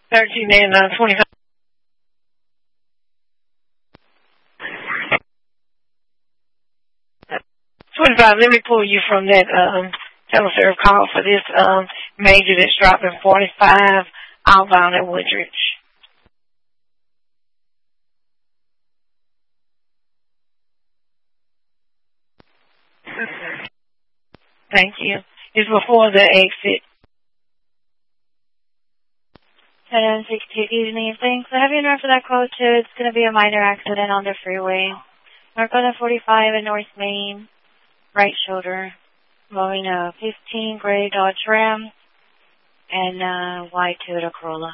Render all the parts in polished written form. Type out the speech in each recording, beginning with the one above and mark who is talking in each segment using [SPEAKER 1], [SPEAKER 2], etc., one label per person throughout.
[SPEAKER 1] 13 and 25. 25, let me pull you from that teleserve call for this major that's dropping 45 outbound at Woodridge. Thank you. It's before the exit.
[SPEAKER 2] 10-62, good evening. Thanks. I have you in for that quote too. It's going to be a minor accident on the freeway. Northbound 45 in North Main, right shoulder. Moving a 15 gray Dodge Ram and white Toyota Corolla.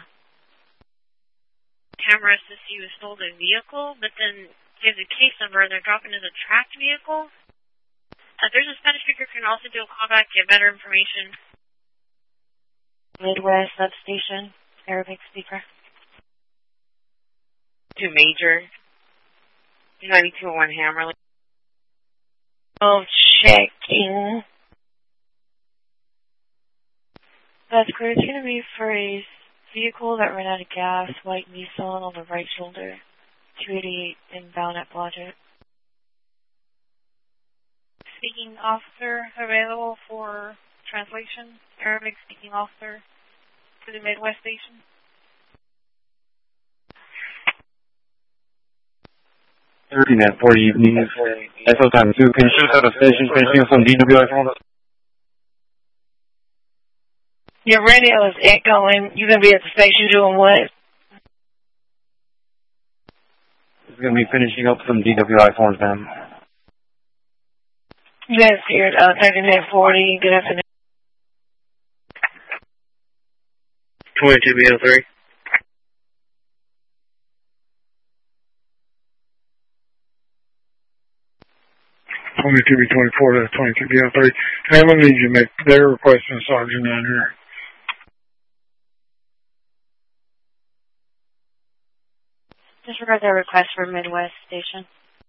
[SPEAKER 3] Camera says he was sold a vehicle, but then gives a case number and they're dropping as a tracked vehicle. There's a Spanish speaker can also do a callback to get better information.
[SPEAKER 2] Midwest substation, Arabic speaker.
[SPEAKER 4] 2 Major, 9201 Hammerley.
[SPEAKER 1] Oh, checking.
[SPEAKER 2] That's great. It's going to be for a vehicle that ran out of gas, white Nissan on the right shoulder, 288 inbound at Blodgett.
[SPEAKER 3] Speaking officer available for translation. Arabic speaking officer to the Midwest station.
[SPEAKER 5] At 40 evenings. SO time 2. Can you shoot out a station finishing some DWI phones?
[SPEAKER 1] Your radio is echoing. You're going to be at the station doing what?
[SPEAKER 5] It's going to be finishing up some DWI forms, ma'am.
[SPEAKER 1] That's here, 3940. Good afternoon.
[SPEAKER 5] 22B03.
[SPEAKER 6] 22B24 to 22B03. Hey, I'm going to need you to make their request to Sergeant down here.
[SPEAKER 2] Disregard their request for Midwest station.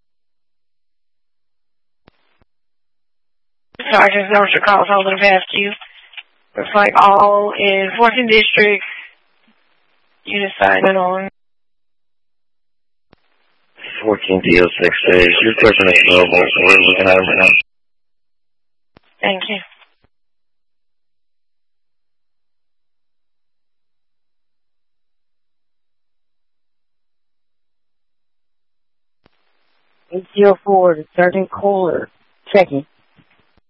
[SPEAKER 1] Sergeant North calls holding past you. Looks like all in 14 districts. Unit signing on.
[SPEAKER 7] 14 DO6 days. Your question is available, so we're looking at it right now.
[SPEAKER 1] Thank you.
[SPEAKER 8] ATO4 to Sergeant Kohler. Checking.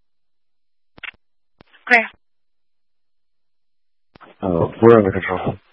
[SPEAKER 1] Okay.
[SPEAKER 5] We're under control.